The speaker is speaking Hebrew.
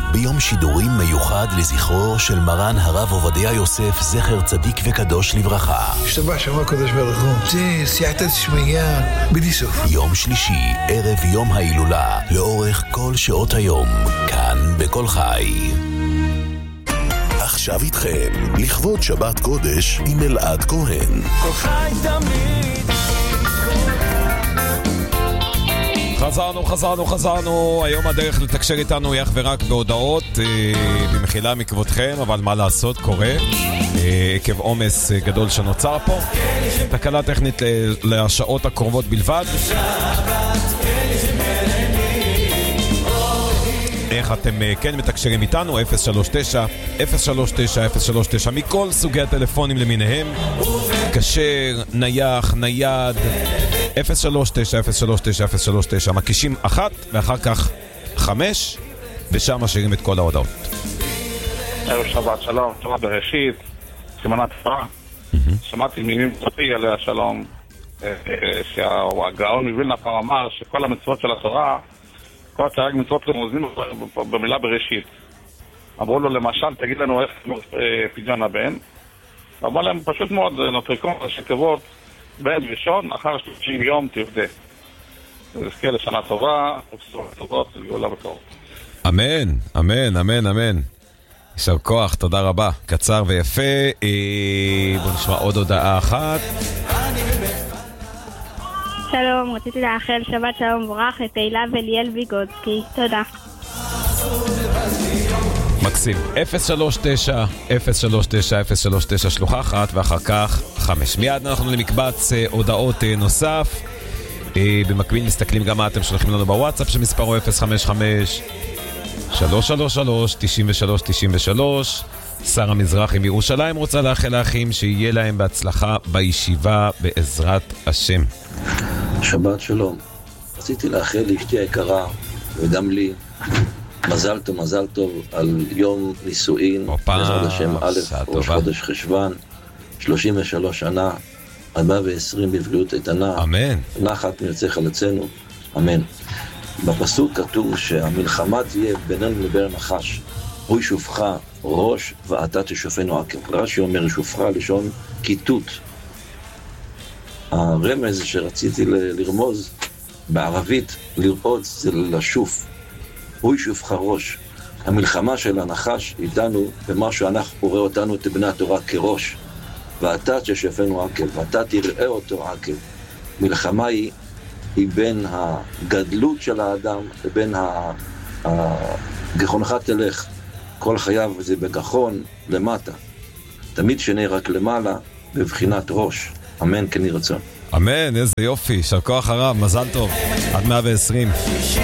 ביום שידורים מיוחד לזכרו של מרן הרב עובדיה יוסף, זכר צדיק וקדוש לברכה. השתבח שמו הקדוש ברוך הוא. זה סייעתא דשמיא בלי סוף. יום שלישי, ערב יום ההילולה, לאורך כל שעות היום, כאן בכל חי. עכשיו איתכם, לכבוד שבת קודש עם אלעד כהן. כל חי תמיד. חזרנו. היום הדרך לתקשר איתנו היא אך ורק בהודעות, במחילה מכבודכם, אבל מה לעשות, קורה. עקב עומס גדול שנוצר פה. תקלה טכנית לשעות הקרובות בלבד. איך אתם כן מתקשרים איתנו? 039 מכל סוגי הטלפונים למיניהם, כשר, נייח, נייד. 039 מקישים 1 ואחר כך 5, ושם משאירים את כל ההודעות. ערב שבת שלום, תורה בראשית, סימנת תורה. שמעתי מילים פרטי עליה שלום, שהגאון מווילנה פעם אמר שכל המצוות של התורה, כל התרי"ג מצוות רמוזים במילה בראשית. אמרו לו למשל, תגיד לנו איך פדיון הבן. אמר להם פשוט מאוד, נוטריקון ראשי תיבות, בן ראשון, אחר 30 יום תבדה. נזכה לשנה טובה, ובשורות טובות, לגאולה בקרוב. אמן. יישר כוח, תודה רבה. קצר ויפה. בואו נשמע עוד הודעה אחת. שלום, רציתי לאחל שבת שלום מבורך לתהילה וליאל ויגודסקי. תודה. מקסים. 039 שלוחה 1 ואחר כך 5. מיד אנחנו למקבץ הודעות נוסף. במקביל מסתכלים גם מה אתם שולחים לנו בוואטסאפ שמספרו 055-333-93-93. שר המזרחי מירושלים רוצה לאחל לאחים שיהיה להם בהצלחה בישיבה בעזרת השם. שבת שלום. רציתי לאחל לאשתי היקרה וגם לי מזל טוב על יום נישואין, בעזרת השם א' ראש חודש חשוון, 33 שנה, 120 בבריאות איתנה, אמן. נחת מנצח חלצינו, אמן. בפסוק כתוב שהמלחמה תהיה בינינו לבין נחש, הוא ישופך ראש ואתה תשופנו עקב. רש"י אומר ישופך לשון כיתות. הרמז שרציתי לרמוז בערבית, לראות, זה לשוף. הוא ישופך ראש. המלחמה של הנחש איתנו במה שאנחנו רואה אותנו את בני התורה כראש, ואתה תשופנו עקב, ואתה תראה אותו עקב. מלחמה היא בין הגדלות של האדם לבין גחונך תלך. כל חייו זה בגחון למטה, תמיד שני רק למעלה בבחינת ראש. אמן כן ירצון. אמן, איזה יופי, יישר כוח הרב, מזל טוב, עד 120.